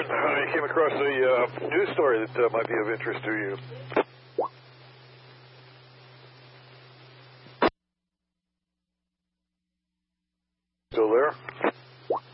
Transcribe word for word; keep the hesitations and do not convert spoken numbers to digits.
Marvin. I came across a uh, news story that uh, might be of interest to you. Still there?